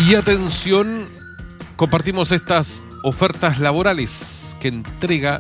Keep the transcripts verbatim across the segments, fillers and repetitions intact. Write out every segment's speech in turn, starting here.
Y atención, compartimos estas ofertas laborales que entrega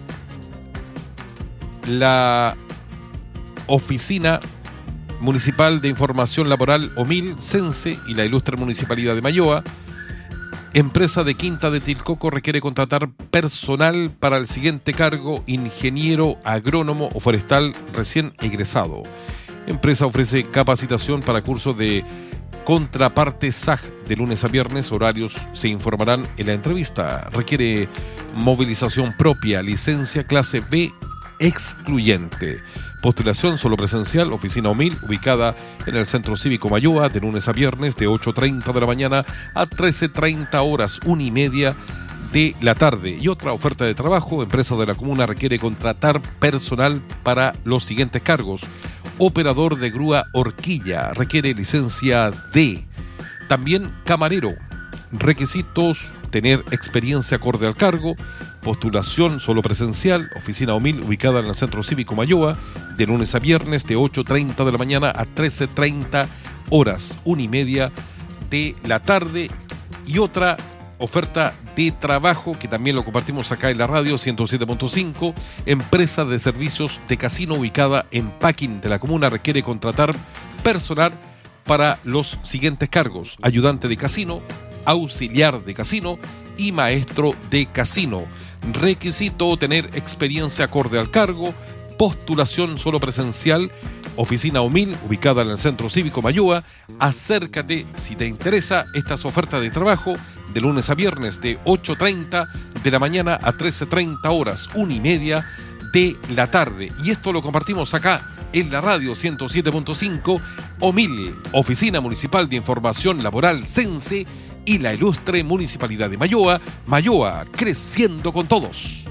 la Oficina Municipal de Información Laboral O M I L, Sense y la Ilustre Municipalidad de Mayoa. Empresa de Quinta de Tilcoco requiere contratar personal para el siguiente cargo: ingeniero agrónomo o forestal recién egresado. Empresa ofrece capacitación para cursos de contraparte S A G de lunes a viernes. Horarios se informarán en la entrevista. Requiere movilización propia, licencia clase B excluyente. Postulación solo presencial, oficina O M I L, ubicada en el Centro Cívico Mayoa, de lunes a viernes, de ocho treinta de la mañana a trece treinta horas, una y media de la tarde. Y otra oferta de trabajo: empresa de la comuna requiere contratar personal para los siguientes cargos: operador de grúa horquilla, requiere licencia D. También camarero. Requisitos: tener experiencia acorde al cargo. Postulación solo presencial, oficina O M I L, ubicada en el Centro Cívico Mayoa, de lunes a viernes, de ocho treinta de la mañana a trece treinta horas, una y media de la tarde. Y otra oferta de trabajo que también lo compartimos acá en la radio ciento siete punto cinco: empresa de servicios de casino ubicada en Paquín de la comuna requiere contratar personal para los siguientes cargos: ayudante de casino, auxiliar de casino y maestro de casino. Requisito: tener experiencia acorde al cargo. Postulación solo presencial, oficina O M I L, ubicada en el Centro Cívico Mayoa. Acércate si te interesa estas ofertas de trabajo, de lunes a viernes, de ocho treinta de la mañana a trece treinta horas, una y media de la tarde. Y esto lo compartimos acá en la radio ciento siete punto cinco. O M I L, Oficina Municipal de Información Laboral, Sense y la Ilustre Municipalidad de Mayoa. Mayoa, creciendo con todos.